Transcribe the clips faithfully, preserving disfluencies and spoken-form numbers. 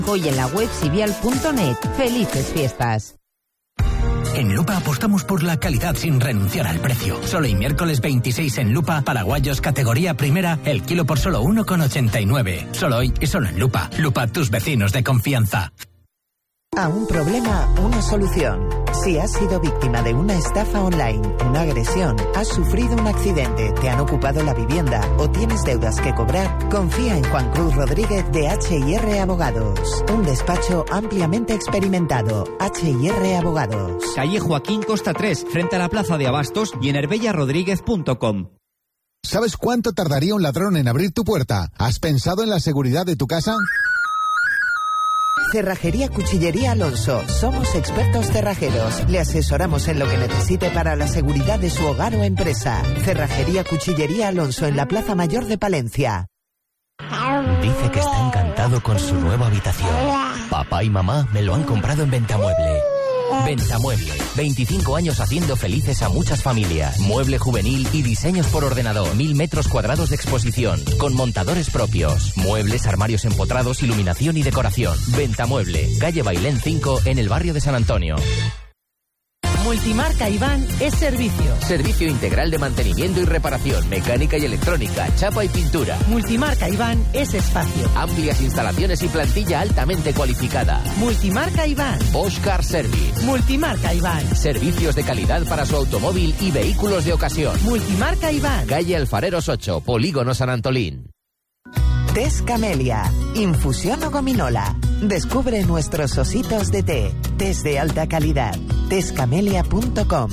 y en la web sivial punto net. ¡Felices fiestas! En Lupa apostamos por la calidad sin renunciar al precio. Solo el miércoles veintiséis en Lupa, paraguayos categoría primera, el kilo por solo uno con ochenta y nueve. Solo hoy y solo en Lupa. Lupa, tus vecinos de confianza. A un problema, una solución. Si has sido víctima de una estafa online, una agresión, has sufrido un accidente, te han ocupado la vivienda o tienes deudas que cobrar, confía en Juan Cruz Rodríguez de H y R Abogados. Un despacho ampliamente experimentado. H y R Abogados. Calle Joaquín Costa tres, frente a la Plaza de Abastos y en herbella rodríguez punto com. ¿Sabes cuánto tardaría un ladrón en abrir tu puerta? ¿Has pensado en la seguridad de tu casa? Cerrajería Cuchillería Alonso. Somos expertos cerrajeros. Le asesoramos en lo que necesite para la seguridad de su hogar o empresa. Cerrajería Cuchillería Alonso en la Plaza Mayor de Palencia. Dice que está encantado con su nueva habitación. Papá y mamá me lo han comprado en Ventamueble. Ventamueble, veinticinco años haciendo felices a muchas familias. Mueble juvenil y diseños por ordenador. Mil metros cuadrados de exposición, con montadores propios. Muebles, armarios empotrados, iluminación y decoración. Ventamueble, calle Bailén cinco, en el barrio de San Antonio. Multimarca Iván es servicio. Servicio integral de mantenimiento y reparación, mecánica y electrónica, chapa y pintura. Multimarca Iván es espacio. Amplias instalaciones y plantilla altamente cualificada. Multimarca Iván. Bosch Car Service. Multimarca Iván. Servicios de calidad para su automóvil y vehículos de ocasión. Multimarca Iván. Calle Alfareros ocho, Polígono San Antolín. Tés Camelia, infusión o gominola. Descubre nuestros ositos de té. Tés de alta calidad. tés camelia punto com.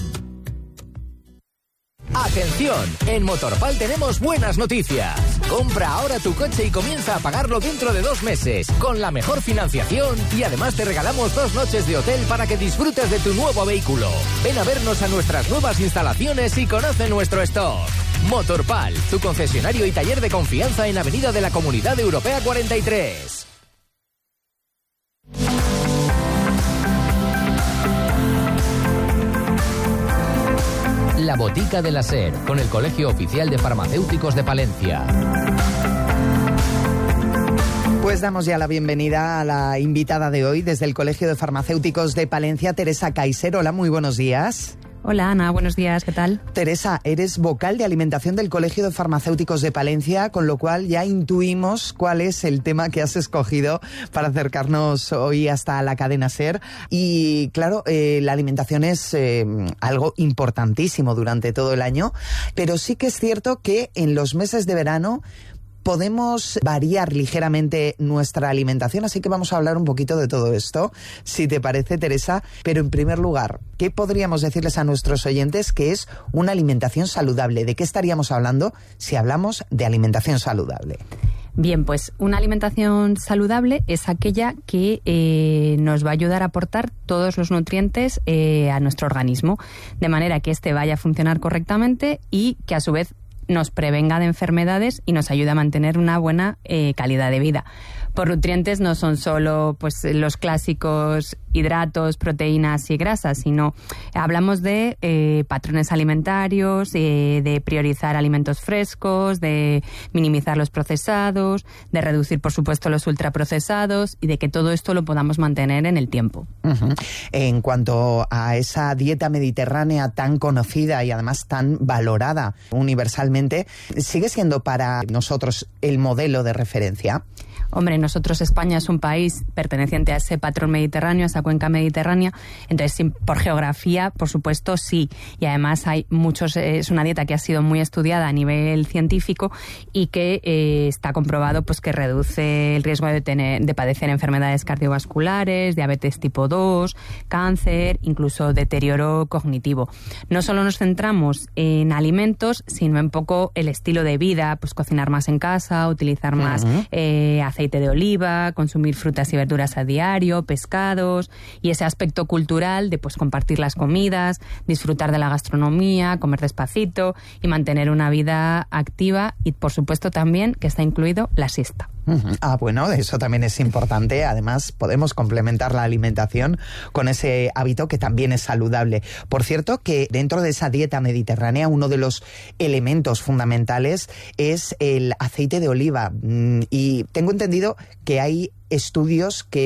¡Atención! En Motorpal tenemos buenas noticias. Compra ahora tu coche y comienza a pagarlo dentro de dos meses, con la mejor financiación, y además te regalamos dos noches de hotel para que disfrutes de tu nuevo vehículo. Ven a vernos a nuestras nuevas instalaciones y conoce nuestro stock. Motorpal, tu concesionario y taller de confianza en Avenida de la Comunidad Europea cuarenta y tres. La Botica de la SER, con el Colegio Oficial de Farmacéuticos de Palencia. Pues damos ya la bienvenida a la invitada de hoy desde el Colegio de Farmacéuticos de Palencia, Teresa Kaiser. Hola, muy buenos días. Hola Ana, buenos días, ¿qué tal? Teresa, eres vocal de alimentación del Colegio de Farmacéuticos de Palencia, con lo cual ya intuimos cuál es el tema que has escogido para acercarnos hoy hasta la cadena SER. Y claro, eh, la alimentación es eh, algo importantísimo durante todo el año, pero sí que es cierto que en los meses de verano podemos variar ligeramente nuestra alimentación, así que vamos a hablar un poquito de todo esto, si te parece, Teresa. Pero en primer lugar, ¿qué podríamos decirles a nuestros oyentes que es una alimentación saludable? ¿De qué estaríamos hablando si hablamos de alimentación saludable? Bien, pues una alimentación saludable es aquella que eh, nos va a ayudar a aportar todos los nutrientes eh, a nuestro organismo, de manera que éste vaya a funcionar correctamente y que a su vez nos prevenga de enfermedades y nos ayuda a mantener una buena eh, calidad de vida. Por nutrientes no son solo pues los clásicos hidratos, proteínas y grasas, sino hablamos de eh, patrones alimentarios, eh, de priorizar alimentos frescos, de minimizar los procesados, de reducir, por supuesto, los ultraprocesados y de que todo esto lo podamos mantener en el tiempo. Uh-huh. En cuanto a esa dieta mediterránea tan conocida y además tan valorada universalmente, ¿sigue siendo para nosotros el modelo de referencia? Hombre, nosotros, España es un país perteneciente a ese patrón mediterráneo, a esa cuenca mediterránea, entonces por geografía, por supuesto, sí. Y además hay muchos, es una dieta que ha sido muy estudiada a nivel científico y que eh, está comprobado pues que reduce el riesgo de, tener, de padecer enfermedades cardiovasculares, diabetes tipo dos, cáncer, incluso deterioro cognitivo. No solo nos centramos en alimentos, sino en poco el estilo de vida, pues cocinar más en casa, utilizar más uh-huh. eh, aceite de oliva, consumir frutas y verduras a diario, pescados, y ese aspecto cultural de pues compartir las comidas, disfrutar de la gastronomía, comer despacito y mantener una vida activa y por supuesto también que está incluido la siesta. Ah, bueno, eso también es importante. Además, podemos complementar la alimentación con ese hábito que también es saludable. Por cierto, que dentro de esa dieta mediterránea, uno de los elementos fundamentales es el aceite de oliva. Y tengo entendido que hay estudios que